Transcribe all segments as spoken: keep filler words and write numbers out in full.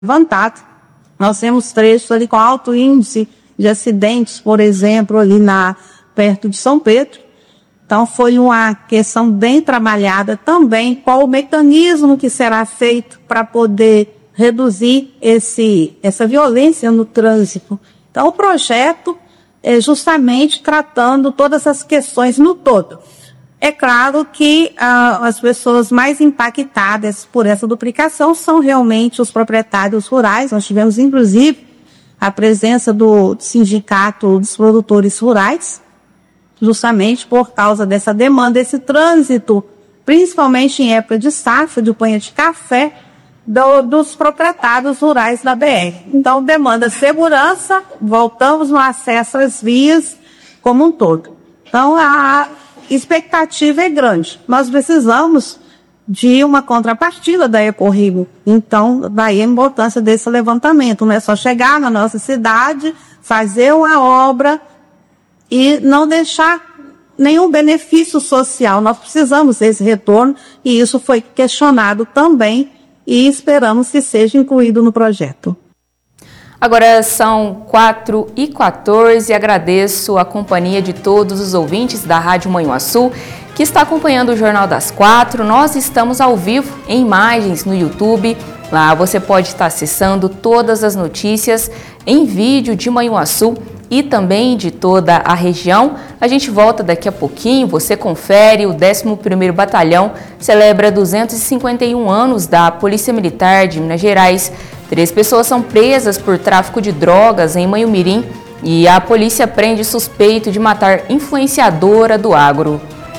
levantado. Nós temos trechos ali com alto índice de acidentes, por exemplo, ali na, perto de São Pedro. Então, foi uma questão bem trabalhada também, qual o mecanismo que será feito para poder reduzir esse, essa violência no trânsito. Então, o projeto é justamente tratando todas as questões no todo. É claro que ah, as pessoas mais impactadas por essa duplicação são realmente os proprietários rurais. Nós tivemos, inclusive, a presença do Sindicato dos Produtores Rurais, justamente por causa dessa demanda, esse trânsito, principalmente em época de safra, de panha de café, do, dos proprietários rurais da B R. Então, demanda segurança, voltamos no acesso às vias como um todo. Então, a expectativa é grande. Nós precisamos de uma contrapartida da Ecorrigo. Então, daí a importância desse levantamento. Não é só chegar na nossa cidade, fazer uma obra e não deixar nenhum benefício social. Nós precisamos desse retorno e isso foi questionado também e esperamos que seja incluído no projeto. Agora são quatro e quatorze e agradeço a companhia de todos os ouvintes da Rádio Manhuaçu que está acompanhando o Jornal das Quatro. Nós estamos ao vivo em imagens no YouTube. Lá você pode estar acessando todas as notícias em vídeo de Manhuaçu e também de toda a região. A gente volta daqui a pouquinho, você confere. O décimo primeiro Batalhão celebra duzentos e cinquenta e um anos da Polícia Militar de Minas Gerais. Três pessoas são presas por tráfico de drogas em Manhumirim e a polícia prende suspeito de matar influenciadora do agro.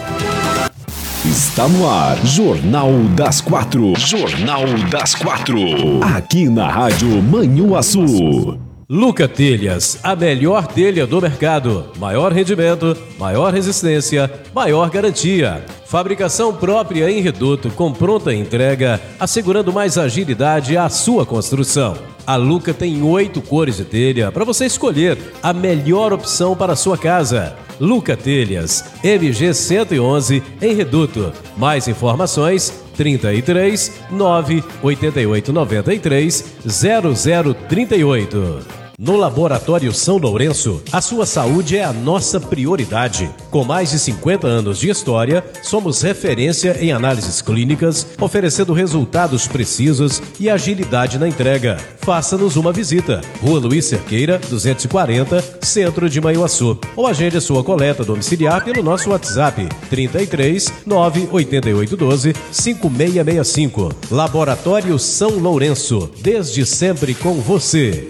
Está no ar, Jornal das Quatro. Jornal das Quatro. Aqui na Rádio Manhuaçu. Luca Telhas, a melhor telha do mercado. Maior rendimento, maior resistência, maior garantia. Fabricação própria em Reduto com pronta entrega, assegurando mais agilidade à sua construção. A Luca tem oito cores de telha para você escolher a melhor opção para a sua casa. Luca Telhas, M G cento e onze em Reduto. Mais informações trinta e três, nove, oitenta e oito, noventa e três, zero zero trinta e oito. No Laboratório São Lourenço, a sua saúde é a nossa prioridade. Com mais de cinquenta anos de história, somos referência em análises clínicas, oferecendo resultados precisos e agilidade na entrega. Faça-nos uma visita. Rua Luiz Cerqueira, duzentos e quarenta, Centro de Manhuaçu. Ou agende a sua coleta domiciliar pelo nosso WhatsApp trinta e três, nove, oitenta e oito, doze, cinco seis seis cinco. Laboratório São Lourenço, desde sempre com você.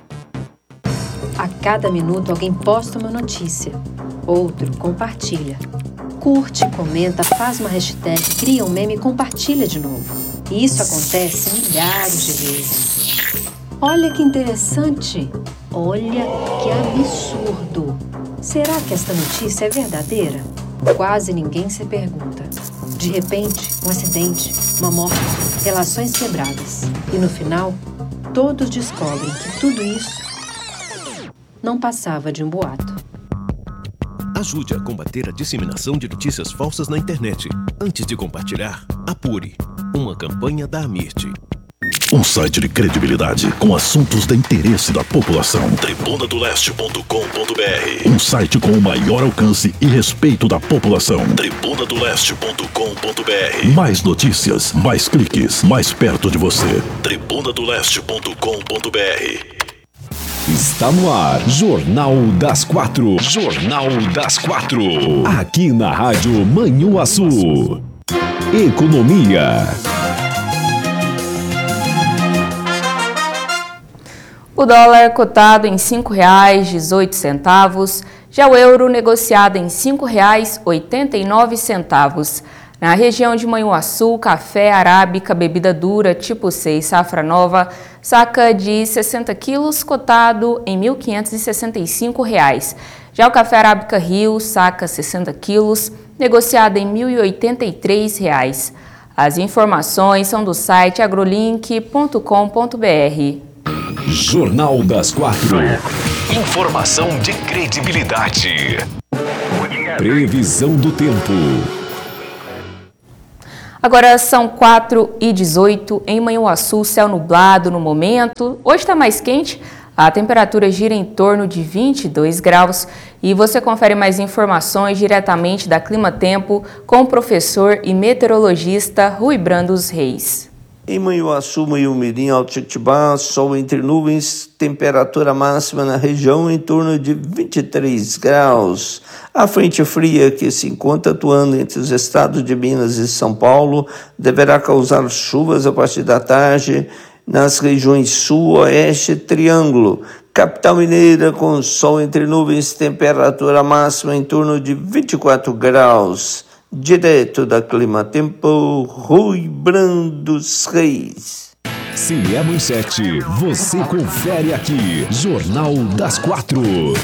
A cada minuto alguém posta uma notícia, outro compartilha. Curte, comenta, faz uma hashtag, cria um meme e compartilha de novo. E isso acontece milhares de vezes. Olha que interessante! Olha que absurdo! Será que esta notícia é verdadeira? Quase ninguém se pergunta. De repente, um acidente, uma morte, relações quebradas. E no final, todos descobrem que tudo isso não passava de um boato. Ajude a combater a disseminação de notícias falsas na internet. Antes de compartilhar, apure. Uma campanha da Amirte. Um site de credibilidade com assuntos de interesse da população. tribuna do leste ponto com ponto br. Um site com o maior alcance e respeito da população. tribuna do leste ponto com ponto br. Mais notícias, mais cliques, mais perto de você. tribuna do leste ponto com ponto br. Está no ar, Jornal das Quatro. Jornal das Quatro. Aqui na Rádio Manhuaçu. Economia. O dólar cotado em cinco reais e dezoito centavos, já o euro negociado em cinco reais e oitenta e nove centavos. Na região de Manhuaçu, café arábica, bebida dura, tipo seis, safra nova, saca de sessenta quilos, cotado em mil quinhentos e sessenta e cinco reais. Já o café arábica Rio, saca sessenta quilos, negociado em mil e oitenta e três reais. As informações são do site agrolink ponto com ponto br. Jornal das Quatro. Informação de credibilidade. Previsão do tempo. Agora são quatro e dezoito em Manhuaçu, céu nublado no momento. Hoje está mais quente, a temperatura gira em torno de vinte e dois graus. E você confere mais informações diretamente da Clima Tempo com o professor e meteorologista Rui Brandos Reis. Em Manhuaçu, Manhumirim, Alto Jequitibá, sol entre nuvens, temperatura máxima na região em torno de vinte e três graus. A frente fria que se encontra atuando entre os estados de Minas e São Paulo deverá causar chuvas a partir da tarde nas regiões sul, oeste, triângulo. Capital Mineira com sol entre nuvens, temperatura máxima em torno de vinte e quatro graus. Direto da Clima Tempo, Rui Brandos Reis. Se é Manchete, você confere aqui. Jornal das Quatro.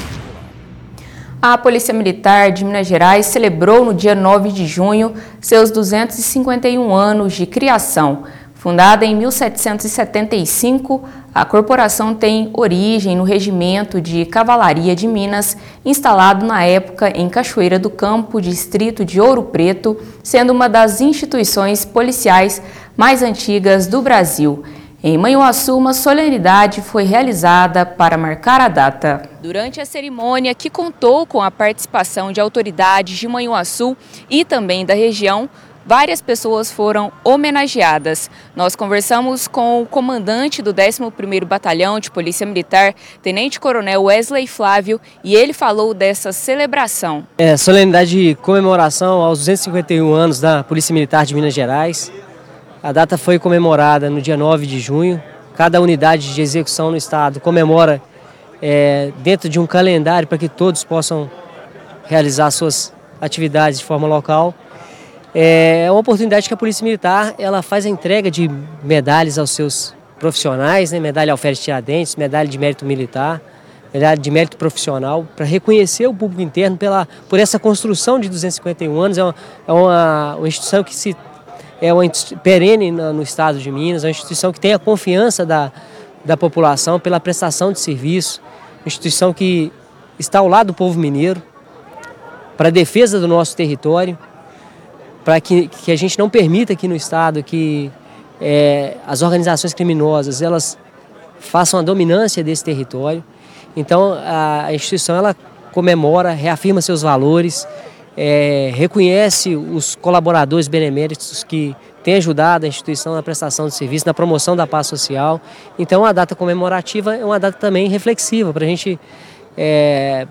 A Polícia Militar de Minas Gerais celebrou no dia nove de junho seus duzentos e cinquenta e um anos de criação. Fundada em mil setecentos e setenta e cinco, a corporação tem origem no Regimento de Cavalaria de Minas, instalado na época em Cachoeira do Campo, distrito de Ouro Preto, sendo uma das instituições policiais mais antigas do Brasil. Em Manhuaçu, uma solenidade foi realizada para marcar a data. Durante a cerimônia, que contou com a participação de autoridades de Manhuaçu e também da região, várias pessoas foram homenageadas. Nós conversamos com o comandante do décimo primeiro Batalhão de Polícia Militar, Tenente Coronel Wesley Flávio, e ele falou dessa celebração. É, solenidade de comemoração aos duzentos e cinquenta e um anos da Polícia Militar de Minas Gerais. A data foi comemorada no dia nove de junho. Cada unidade de execução no estado comemora é, dentro de um calendário para que todos possam realizar suas atividades de forma local. É uma oportunidade que a Polícia Militar ela faz a entrega de medalhas aos seus profissionais, né? Medalha Alferes Tiradentes, medalha de mérito militar, medalha de mérito profissional, para reconhecer o público interno pela, por essa construção de duzentos e cinquenta e um anos. É uma, é uma, uma instituição que se, é uma perene no, no estado de Minas, é uma instituição que tem a confiança da, da população pela prestação de serviço, uma instituição que está ao lado do povo mineiro, para a defesa do nosso território, para que, que a gente não permita aqui no estado que é, as organizações criminosas elas façam a dominância desse território. Então a, a instituição ela comemora, reafirma seus valores, é, reconhece os colaboradores beneméritos que têm ajudado a instituição na prestação de serviço, na promoção da paz social. Então a data comemorativa é uma data também reflexiva para a gente é,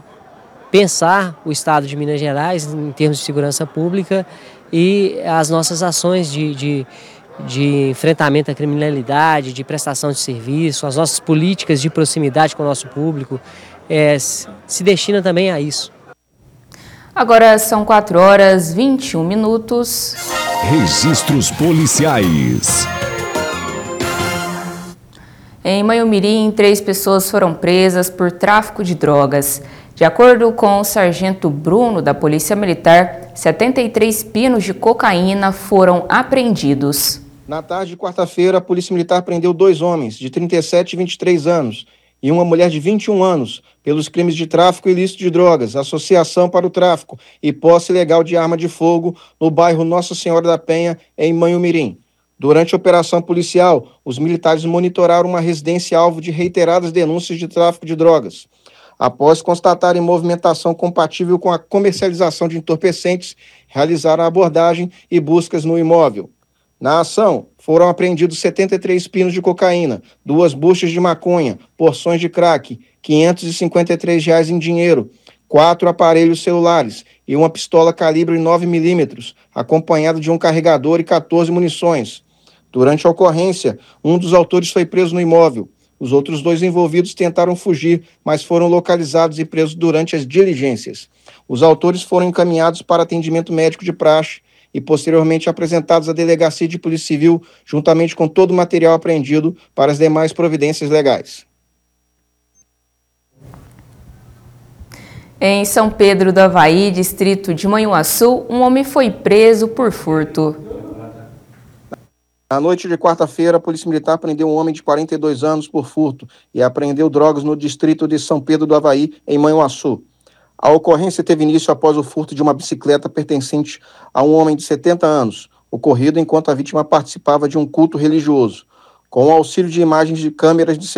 pensar o estado de Minas Gerais em termos de segurança pública e as nossas ações de, de, de enfrentamento à criminalidade, de prestação de serviço, as nossas políticas de proximidade com o nosso público, é, se destina também a isso. Agora são quatro horas e vinte e um minutos. Registros policiais. Em Manhumirim, três pessoas foram presas por tráfico de drogas. De acordo com o sargento Bruno, da Polícia Militar, setenta e três pinos de cocaína foram apreendidos. Na tarde de quarta-feira, a Polícia Militar prendeu dois homens, de trinta e sete e vinte e três anos, e uma mulher de vinte e um anos, pelos crimes de tráfico ilícito de drogas, associação para o tráfico e posse ilegal de arma de fogo no bairro Nossa Senhora da Penha, em Manhumirim. Durante a operação policial, os militares monitoraram uma residência alvo de reiteradas denúncias de tráfico de drogas. Após constatarem movimentação compatível com a comercialização de entorpecentes, realizaram a abordagem e buscas no imóvel. Na ação, foram apreendidos setenta e três pinos de cocaína, duas buchas de maconha, porções de crack, quinhentos e cinquenta e três reais em dinheiro, quatro aparelhos celulares e uma pistola calibre nove milímetros, acompanhada de um carregador e quatorze munições. Durante a ocorrência, um dos autores foi preso no imóvel. Os outros dois envolvidos tentaram fugir, mas foram localizados e presos durante as diligências. Os autores foram encaminhados para atendimento médico de praxe e posteriormente apresentados à Delegacia de Polícia Civil, juntamente com todo o material apreendido para as demais providências legais. Em São Pedro do Avaí, distrito de Manhuaçu, um homem foi preso por furto. Na noite de quarta-feira, a Polícia Militar prendeu um homem de quarenta e dois anos por furto e apreendeu drogas no distrito de São Pedro do Avaí, em Manhuaçu. A ocorrência teve início após o furto de uma bicicleta pertencente a um homem de setenta anos. ocorrido enquanto a vítima participava de um culto religioso. Com o auxílio de imagens de câmeras de